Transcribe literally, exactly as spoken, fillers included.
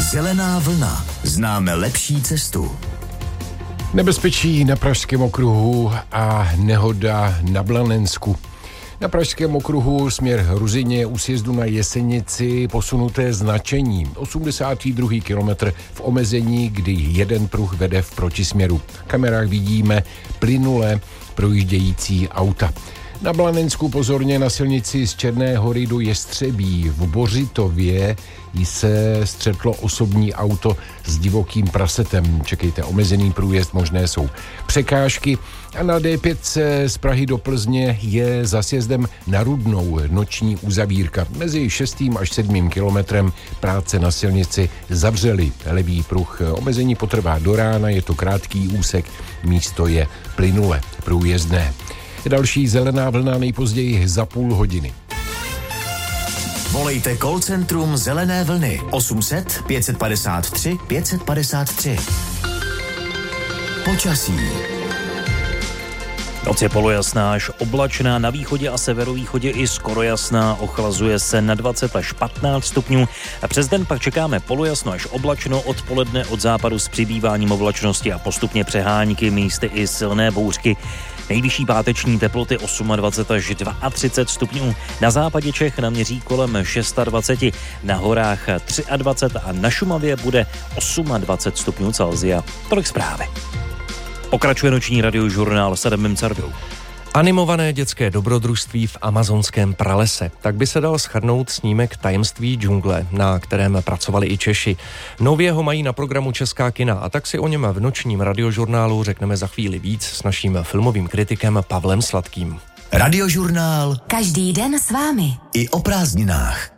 Zelená vlna. Známe lepší cestu. Nebezpečí na Pražském okruhu a nehoda na Blanensku. Na Pražském okruhu směr Ruzyně u sjezdu na Jesenici posunuté značení. osmdesátý druhý kilometr v omezení, kdy jeden pruh vede v protisměru. V kamerách vidíme plynule projíždějící auta. Na Blanensku pozorně na silnici z Černé Hory do Jestřebí. V Bořitově se střetlo osobní auto s divokým prasetem. Čekejte, omezený průjezd, možné jsou překážky. A na D pět z Prahy do Plzně je za sjezdem na Rudnou noční uzavírka. Mezi šestým až sedmým kilometrem práce na silnici zavřely levý pruh. Omezení potrvá do rána, je to krátký úsek, místo je plynule průjezdné. Další zelená vlna nejpozději za půl hodiny. Volejte call centrum Zelené vlny osm set pět padesát tři pět padesát tři. Počasí. Noc je polojasná až oblačná, na východě a severovýchodě i skoro jasná, ochlazuje se na dvacet až patnáct stupňů. A přes den pak čekáme polojasno až oblačno, odpoledne od západu s přibýváním oblačnosti a postupně přehánky, místy i silné bouřky. Nejvyšší páteční teploty dvacet osm až třicet dva stupňů. Na západě Čech naměří kolem dvacet šest, na horách dvacet tři a na Šumavě bude dvacet osm stupňů Celsia. Tolik zprávy. Pokračuje noční radiožurnál s Adamem Cardou. Animované dětské dobrodružství v amazonském pralese. Tak by se dal shrnout snímek Tajemství džungle, na kterém pracovali i Češi. Nově ho mají na programu Česká kina a tak si o něm v nočním radiožurnálu řekneme za chvíli víc s naším filmovým kritikem Pavlem Sladkým. Radiožurnál. Každý den s vámi. I o prázdninách.